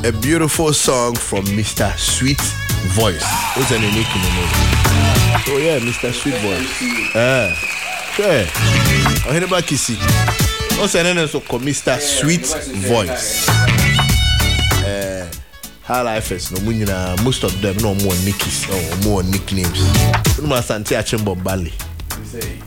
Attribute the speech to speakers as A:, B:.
A: a beautiful song from Mr. Sweet Voice. What's the name? Oh yeah, Mr. Sweet Voice. Sure. I heard about Kissy. What's the name of Mr. Sweet Voice? High lifers, no most of them no more nickies or more nicknames. No more Santia Chimbo Bali.